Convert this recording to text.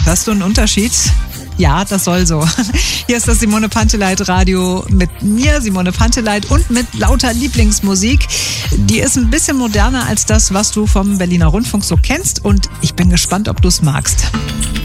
Hörst du einen Unterschied? Ja, das soll so. Hier ist das Simone Panteleit Radio mit mir, Simone Panteleit, und mit lauter Lieblingsmusik. Die ist ein bisschen moderner als das, was du vom Berliner Rundfunk so kennst, und ich bin gespannt, ob du es magst.